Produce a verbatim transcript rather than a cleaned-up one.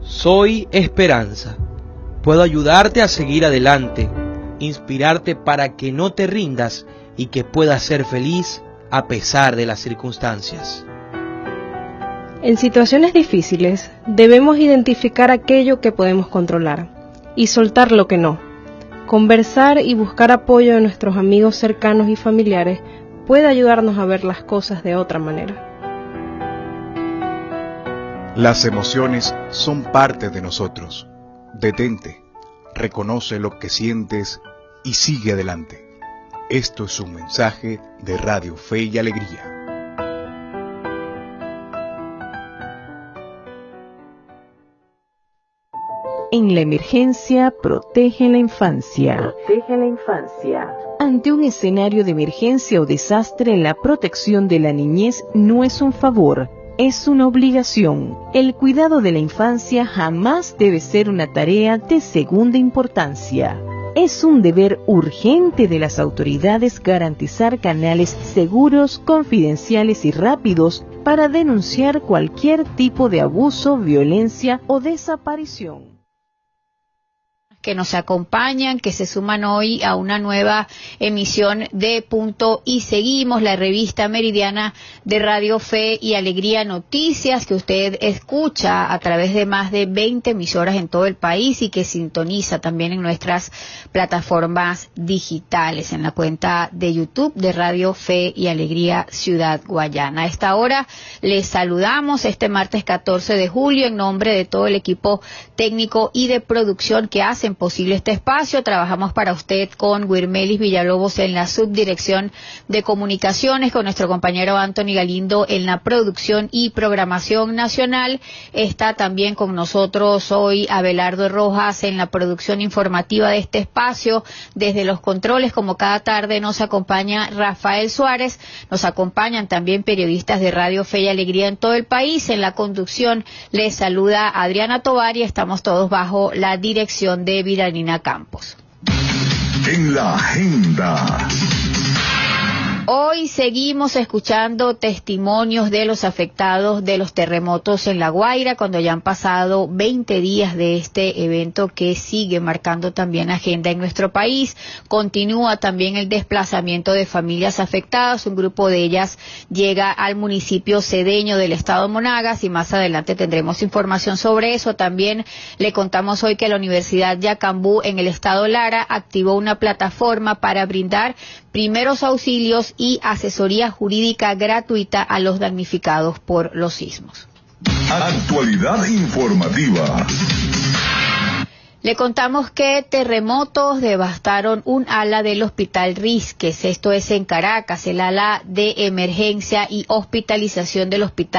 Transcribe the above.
Soy esperanza. Puedo ayudarte a seguir adelante, inspirarte para que no te rindas y que puedas ser feliz a pesar de las circunstancias. En situaciones difíciles, debemos identificar aquello que podemos controlar y soltar lo que no. Conversar y buscar apoyo de nuestros amigos cercanos y familiares puede ayudarnos a ver las cosas de otra manera. Las emociones son parte de nosotros. Detente, reconoce lo que sientes y sigue adelante. Esto es un mensaje de Radio Fe y Alegría. En la emergencia, protege la infancia. Protege la infancia. Ante un escenario de emergencia o desastre, la protección de la niñez no es un favor, es una obligación. El cuidado de la infancia jamás debe ser una tarea de segunda importancia. Es un deber urgente de las autoridades garantizar canales seguros, confidenciales y rápidos para denunciar cualquier tipo de abuso, violencia o desaparición. Que nos acompañan, que se suman hoy a una nueva emisión de Punto y Seguimos, la revista meridiana de Radio Fe y Alegría Noticias, que usted escucha a través de más de veinte emisoras en todo el país y que sintoniza también en nuestras plataformas digitales, en la cuenta de YouTube de Radio Fe y Alegría Ciudad Guayana. A esta hora les saludamos este martes catorce de julio en nombre de todo el equipo técnico y de producción que hacen posible este espacio. Trabajamos para usted con Wirmelis Villalobos en la subdirección de comunicaciones, con nuestro compañero Anthony Galindo en la producción y programación nacional. Está también con nosotros hoy Abelardo Rojas en la producción informativa de este espacio. Desde los controles, como cada tarde, nos acompaña Rafael Suárez. Nos acompañan también periodistas de Radio Fe y Alegría en todo el país. En la conducción les saluda Adriana Tovar y estamos todos bajo la dirección de Vidanina Campos. En la agenda. Hoy seguimos escuchando testimonios de los afectados de los terremotos en La Guaira, cuando ya han pasado veinte días de este evento que sigue marcando también agenda en nuestro país. Continúa también el desplazamiento de familias afectadas. Un grupo de ellas llega al municipio cedeño del estado Monagas y más adelante tendremos información sobre eso. También le contamos hoy que la Universidad Yacambú en el estado Lara activó una plataforma para brindar primeros auxilios y asesoría jurídica gratuita a los damnificados por los sismos. Actualidad informativa. Le contamos que terremotos devastaron un ala del Hospital Rizques, esto es en Caracas, el ala de emergencia y hospitalización del hospital